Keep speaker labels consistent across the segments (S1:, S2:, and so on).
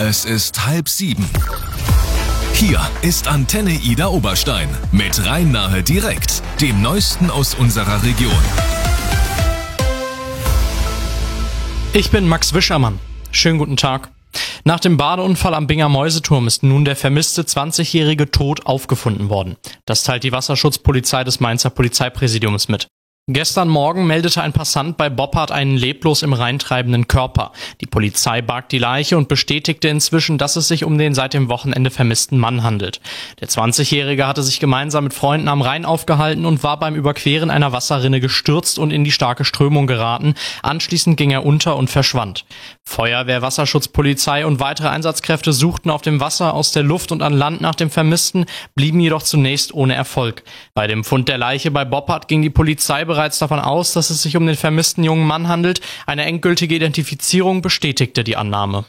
S1: Es ist 6:30. Hier ist Antenne Ida Oberstein mit Rhein-Nahe direkt, dem Neuesten aus unserer Region.
S2: Ich bin Max Wischermann. Schönen guten Tag. Nach dem Badeunfall am Binger Mäuseturm ist nun der vermisste 20-Jährige tot aufgefunden worden. Das teilt die Wasserschutzpolizei des Mainzer Polizeipräsidiums mit. Gestern Morgen meldete ein Passant bei Boppard einen leblos im Rhein treibenden Körper. Die Polizei barg die Leiche und bestätigte inzwischen, dass es sich um den seit dem Wochenende vermissten Mann handelt. Der 20-Jährige hatte sich gemeinsam mit Freunden am Rhein aufgehalten und war beim Überqueren einer Wasserrinne gestürzt und in die starke Strömung geraten. Anschließend ging er unter und verschwand. Feuerwehr, Wasserschutzpolizei und weitere Einsatzkräfte suchten auf dem Wasser, aus der Luft und an Land nach dem Vermissten, blieben jedoch zunächst ohne Erfolg. Bei dem Fund der Leiche bei Boppard ging die Polizei bereits davon aus, dass es sich um den vermissten jungen Mann handelt. Eine endgültige Identifizierung bestätigte die Annahme.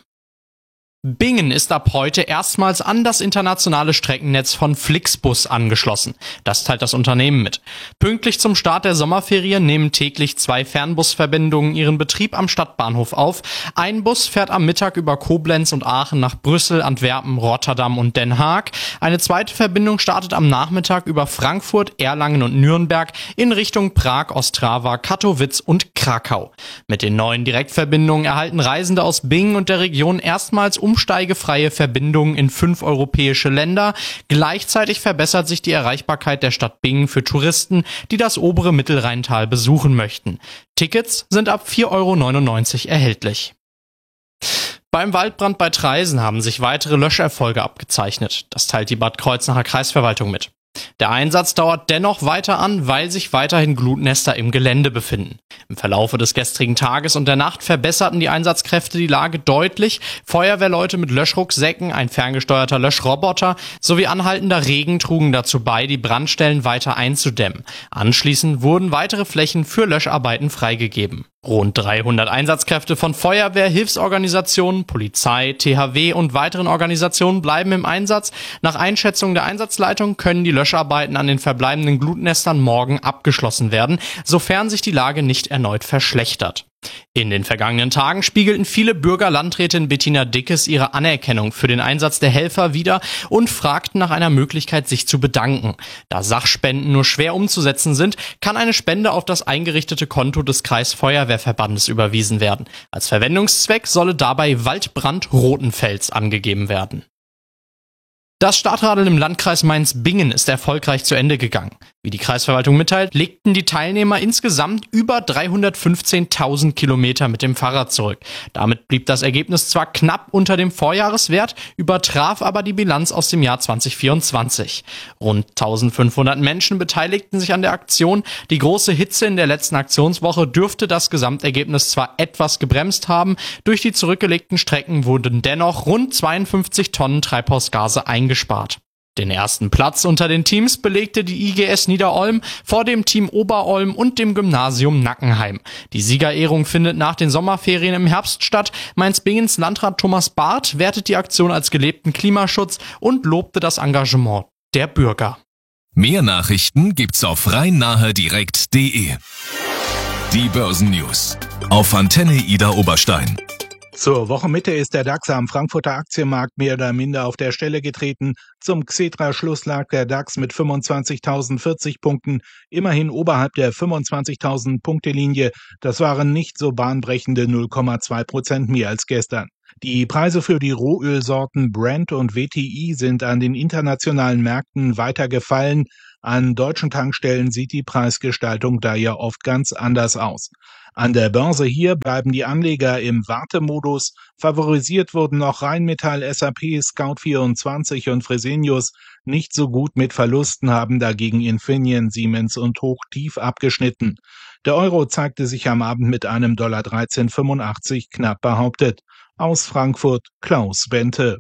S2: Bingen ist ab heute erstmals an das internationale Streckennetz von Flixbus angeschlossen. Das teilt das Unternehmen mit. Pünktlich zum Start der Sommerferien nehmen täglich 2 Fernbusverbindungen ihren Betrieb am Stadtbahnhof auf. Ein Bus fährt am Mittag über Koblenz und Aachen nach Brüssel, Antwerpen, Rotterdam und Den Haag. Eine zweite Verbindung startet am Nachmittag über Frankfurt, Erlangen und Nürnberg in Richtung Prag, Ostrava, Katowice und Krakau. Mit den neuen Direktverbindungen erhalten Reisende aus Bingen und der Region erstmals umsteigefreie Verbindungen in 5 europäische Länder. Gleichzeitig verbessert sich die Erreichbarkeit der Stadt Bingen für Touristen, die das obere Mittelrheintal besuchen möchten. Tickets sind ab 4,99 € erhältlich. Beim Waldbrand bei Traisen haben sich weitere Löscherfolge abgezeichnet. Das teilt die Bad Kreuznacher Kreisverwaltung mit. Der Einsatz dauert dennoch weiter an, weil sich weiterhin Glutnester im Gelände befinden. Im Verlaufe des gestrigen Tages und der Nacht verbesserten die Einsatzkräfte die Lage deutlich. Feuerwehrleute mit Löschrucksäcken, ein ferngesteuerter Löschroboter sowie anhaltender Regen trugen dazu bei, die Brandstellen weiter einzudämmen. Anschließend wurden weitere Flächen für Löscharbeiten freigegeben. Rund 300 Einsatzkräfte von Feuerwehr, Hilfsorganisationen, Polizei, THW und weiteren Organisationen bleiben im Einsatz. Nach Einschätzung der Einsatzleitung können die Löscharbeiten an den verbleibenden Glutnestern morgen abgeschlossen werden, sofern sich die Lage nicht erneut verschlechtert. In den vergangenen Tagen spiegelten viele Bürgerlandrätin Bettina Dickes ihre Anerkennung für den Einsatz der Helfer wider und fragten nach einer Möglichkeit, sich zu bedanken. Da Sachspenden nur schwer umzusetzen sind, kann eine Spende auf das eingerichtete Konto des Kreisfeuerwehrverbandes überwiesen werden. Als Verwendungszweck solle dabei Waldbrand Rothenfels angegeben werden. Das Startradeln im Landkreis Mainz-Bingen ist erfolgreich zu Ende gegangen. Wie die Kreisverwaltung mitteilt, legten die Teilnehmer insgesamt über 315.000 Kilometer mit dem Fahrrad zurück. Damit blieb das Ergebnis zwar knapp unter dem Vorjahreswert, übertraf aber die Bilanz aus dem Jahr 2024. Rund 1.500 Menschen beteiligten sich an der Aktion. Die große Hitze in der letzten Aktionswoche dürfte das Gesamtergebnis zwar etwas gebremst haben, durch die zurückgelegten Strecken wurden dennoch rund 52 Tonnen Treibhausgase eingespart. Den ersten Platz unter den Teams belegte die IGS Niederolm vor dem Team Oberolm und dem Gymnasium Nackenheim. Die Siegerehrung findet nach den Sommerferien im Herbst statt. Mainz-Bingens Landrat Thomas Barth wertet die Aktion als gelebten Klimaschutz und lobte das Engagement der Bürger.
S1: Mehr Nachrichten gibt's auf rhein-nahe-direkt.de. Die Börsennews auf Antenne Ida Oberstein.
S3: Zur Wochenmitte ist der DAX am Frankfurter Aktienmarkt mehr oder minder auf der Stelle getreten. Zum Xetra-Schluss lag der DAX mit 25.040 Punkten immerhin oberhalb der 25.000-Punkte-Linie. Das waren nicht so bahnbrechende 0,2% mehr als gestern. Die Preise für die Rohölsorten Brent und WTI sind an den internationalen Märkten weiter gefallen. An deutschen Tankstellen sieht die Preisgestaltung daher oft ganz anders aus. An der Börse hier bleiben die Anleger im Wartemodus. Favorisiert wurden noch Rheinmetall, SAP, Scout24 und Fresenius. Nicht so gut mit Verlusten haben dagegen Infineon, Siemens und Hochtief abgeschnitten. Der Euro zeigte sich am Abend mit einem $13,85 knapp behauptet. Aus Frankfurt Klaus Bente.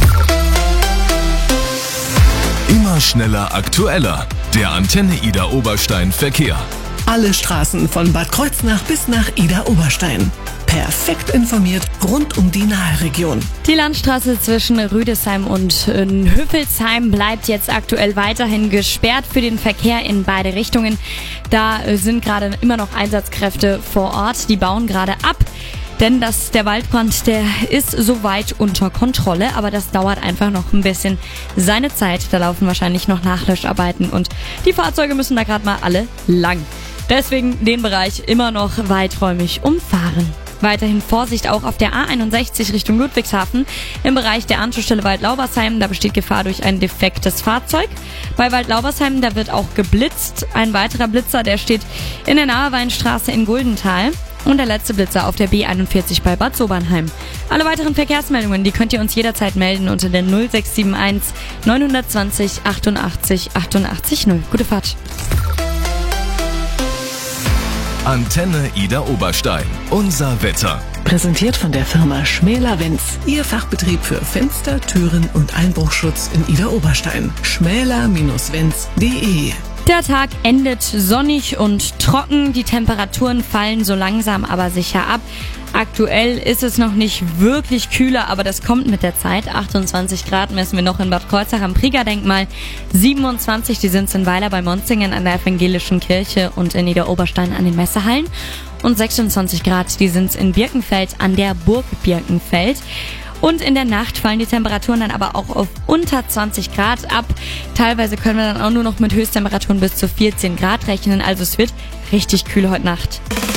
S1: Immer schneller, aktueller. Der Antenne Ida Oberstein Verkehr.
S4: Alle Straßen von Bad Kreuznach bis nach Ida Oberstein. Perfekt informiert rund um die Naheregion.
S5: Die Landstraße zwischen Rüdesheim und Hüffelsheim bleibt jetzt aktuell weiterhin gesperrt für den Verkehr in beide Richtungen. Da sind gerade immer noch Einsatzkräfte vor Ort, die bauen gerade ab. denn der Waldbrand, der ist soweit unter Kontrolle, aber das dauert einfach noch ein bisschen seine Zeit. Da laufen wahrscheinlich noch Nachlöscharbeiten und die Fahrzeuge müssen da gerade mal alle lang. Deswegen den Bereich immer noch weiträumig umfahren. Weiterhin Vorsicht auch auf der A61 Richtung Ludwigshafen. Im Bereich der Anschlussstelle Waldlaubersheim, da besteht Gefahr durch ein defektes Fahrzeug. Bei Waldlaubersheim, da wird auch geblitzt. Ein weiterer Blitzer, der steht in der Naheweinstraße in Guldental. Und der letzte Blitzer auf der B41 bei Bad Sobernheim. Alle weiteren Verkehrsmeldungen, die könnt ihr uns jederzeit melden unter der 0671 920 88 88 0. Gute Fahrt.
S1: Antenne Ida Oberstein. Unser Wetter.
S4: Präsentiert von der Firma Schmäler-Wenz. Ihr Fachbetrieb für Fenster, Türen und Einbruchschutz in Ida Oberstein. schmäler-wenz.de.
S5: Der Tag endet sonnig und trocken. Die Temperaturen fallen so langsam aber sicher ab. Aktuell ist es noch nicht wirklich kühler, aber das kommt mit der Zeit. 28 Grad messen wir noch in Bad Kreuznach am Priegerdenkmal. 27, die sind in Weiler bei Monzingen an der Evangelischen Kirche und in Niederoberstein an den Messehallen. Und 26 Grad, die sind in Birkenfeld an der Burg Birkenfeld. Und in der Nacht fallen die Temperaturen dann aber auch auf unter 20 Grad ab. Teilweise können wir dann auch nur noch mit Höchsttemperaturen bis zu 14 Grad rechnen. Also es wird richtig kühl heute Nacht.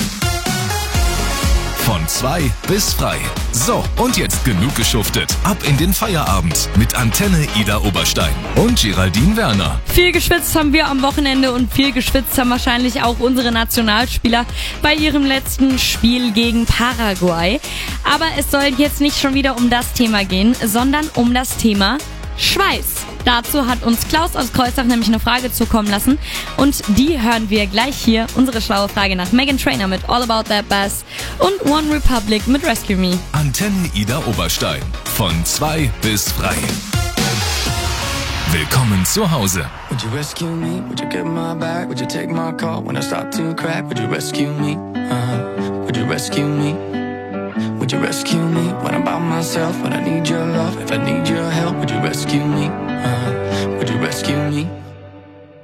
S1: Von 2 bis frei. So, und jetzt genug geschuftet. Ab in den Feierabend mit Antenne Ida Oberstein und Geraldine Werner.
S5: Viel geschwitzt haben wir am Wochenende und viel geschwitzt haben wahrscheinlich auch unsere Nationalspieler bei ihrem letzten Spiel gegen Paraguay. Aber es soll jetzt nicht schon wieder um das Thema gehen, sondern um das Thema Schweiß. Dazu hat uns Klaus aus Kreuznach nämlich eine Frage zukommen lassen und die hören wir gleich hier. Unsere schlaue Frage nach Meghan Trainor mit All About That Bass und One Republic mit Rescue Me.
S1: Antenne Ida Oberstein. Von 2 bis frei. Willkommen zu Hause.
S6: Would you rescue me? Would you get my back? Would you take my call when I start to crack? Would you rescue me? Would you rescue me? Would you rescue me when I'm by myself? When I need your love, if I need your help, would you rescue me? Would you rescue me?